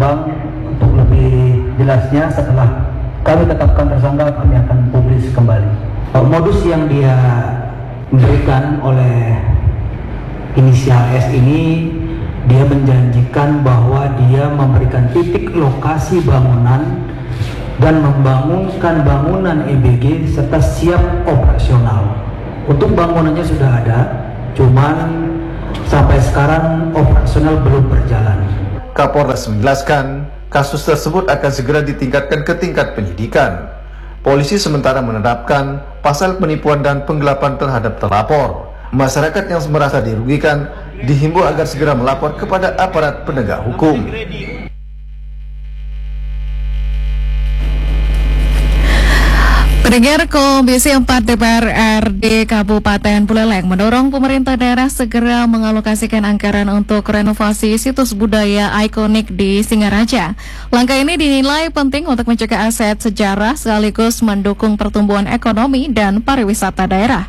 Palembang. Untuk lebih jelasnya setelah kami tetapkan tersangka, kami akan publis kembali. Modus yang dia berikan oleh inisial S ini, dia menjanjikan bahwa dia memberikan titik lokasi bangunan dan membangunkan bangunan EBG serta siap operasional. Untuk bangunannya sudah ada, cuman sampai sekarang operasional belum berjalan. Kapolres menjelaskan, kasus tersebut akan segera ditingkatkan ke tingkat penyidikan. Polisi sementara menerapkan pasal penipuan dan penggelapan terhadap terlapor. Masyarakat yang merasa dirugikan dihimbau agar segera melapor kepada aparat penegak hukum. Pendengar, Komisi 4 DPR RI Kabupaten Buleleng mendorong pemerintah daerah segera mengalokasikan anggaran untuk renovasi situs budaya ikonik di Singaraja. Langkah ini dinilai penting untuk mencegah aset sejarah sekaligus mendukung pertumbuhan ekonomi dan pariwisata daerah.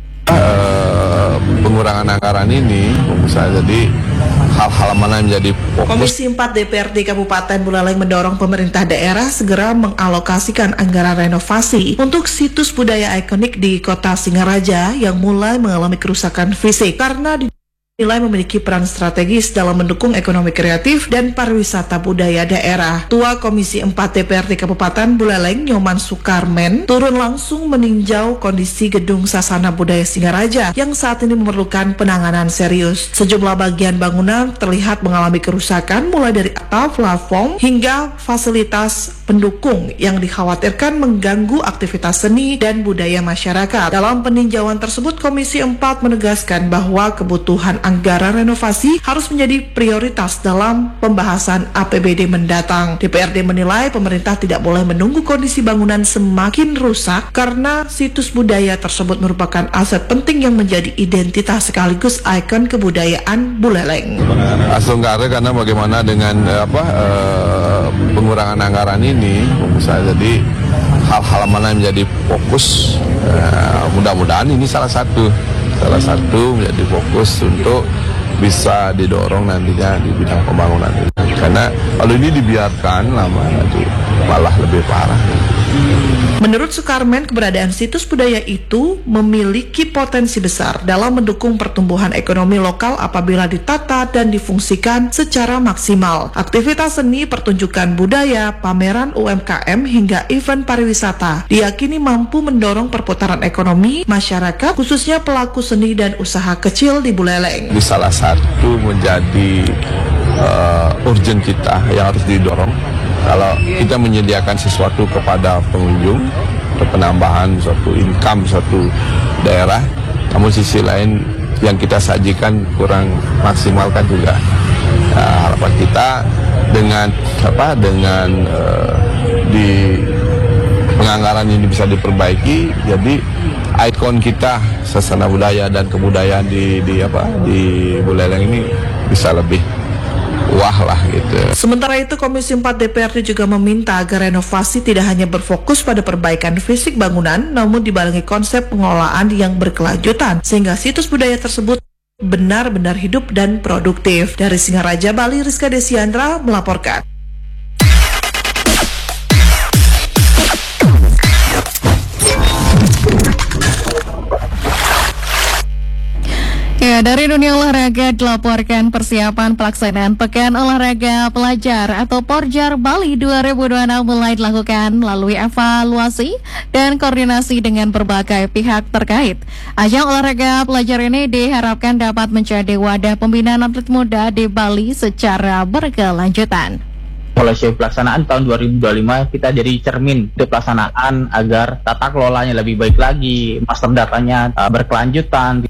Pengurangan anggaran ini bisa jadi hal-hal mana yang menjadi fokus. Komisi 4 DPRD Kabupaten Buleleng mendorong pemerintah daerah segera mengalokasikan anggaran renovasi untuk situs budaya ikonik di kota Singaraja yang mulai mengalami kerusakan fisik karena dinilai memiliki peran strategis dalam mendukung ekonomi kreatif dan pariwisata budaya daerah. Ketua Komisi 4 DPRD Kabupaten Buleleng, Nyoman Sukarmen, turun langsung meninjau kondisi gedung Sasana Budaya Singaraja yang saat ini memerlukan penanganan serius. Sejumlah bagian bangunan terlihat mengalami kerusakan mulai dari atap, plafon, hingga fasilitas pendukung yang dikhawatirkan mengganggu aktivitas seni dan budaya masyarakat. Dalam peninjauan tersebut, Komisi 4 menegaskan bahwa kebutuhan anggaran renovasi harus menjadi prioritas dalam pembahasan APBD mendatang. DPRD menilai pemerintah tidak boleh menunggu kondisi bangunan semakin rusak karena situs budaya tersebut merupakan aset penting yang menjadi identitas sekaligus ikon kebudayaan Buleleng. Aslonggare karena bagaimana dengan pengurangan anggaran ini bisa jadi hal-hal mana yang menjadi fokus. Mudah-mudahan ini salah satu menjadi fokus untuk bisa didorong nantinya di bidang pembangunan ini. Karena kalau ini dibiarkan lama nanti malah lebih parah. Menurut Sukarmen, keberadaan situs budaya itu memiliki potensi besar dalam mendukung pertumbuhan ekonomi lokal apabila ditata dan difungsikan secara maksimal. Aktivitas seni, pertunjukan budaya, pameran UMKM hingga event pariwisata diyakini mampu mendorong perputaran ekonomi masyarakat, khususnya pelaku seni dan usaha kecil di Buleleng. Ini salah satu menjadi urgent kita yang harus didorong. Kalau kita menyediakan sesuatu kepada pengunjung, penambahan suatu income suatu daerah, namun sisi lain yang kita sajikan kurang maksimalkan juga. Harapan kita dengan di penganggaran ini bisa diperbaiki, jadi ikon kita sasana budaya dan kebudayaan di Buleleng ini bisa lebih wah lah gitu. Sementara itu, Komisi 4 DPRD juga meminta agar renovasi tidak hanya berfokus pada perbaikan fisik bangunan, namun dibarengi konsep pengelolaan yang berkelanjutan sehingga situs budaya tersebut benar-benar hidup dan produktif. Dari Singaraja, Bali, Rizka Desiandra melaporkan. Ya, dari dunia olahraga dilaporkan persiapan pelaksanaan Pekan Olahraga Pelajar atau Porjar Bali 2026 mulai dilakukan melalui evaluasi dan koordinasi dengan berbagai pihak terkait. Ajang olahraga pelajar ini diharapkan dapat menjadi wadah pembinaan atlet muda di Bali secara berkelanjutan. Polisi pelaksanaan tahun 2025 kita jadi cermin untuk pelaksanaan agar tata kelolanya lebih baik lagi, master datanya berkelanjutan.